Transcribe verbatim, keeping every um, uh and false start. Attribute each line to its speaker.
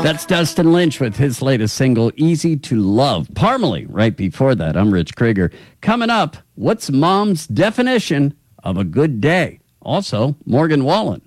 Speaker 1: That's Dustin Lynch with his latest single, Easy to Love. Parmalee, right before that. I'm Rich Krieger. Coming up, what's Mom's definition of a good day? Also, Morgan Wallen.